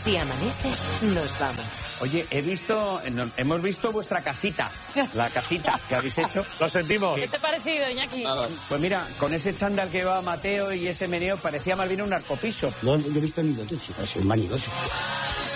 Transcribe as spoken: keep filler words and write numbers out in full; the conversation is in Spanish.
Si amanece, nos vamos. Oye, he visto, no, hemos visto vuestra casita, la casita que habéis hecho. Lo sentimos. ¿Qué te ha parecido, Iñaki? Ah, pues mira, con ese chándal que llevaba Mateo y ese meneo parecía más bien un narcopiso. No, yo he visto ni dos chicas, soy manidoso.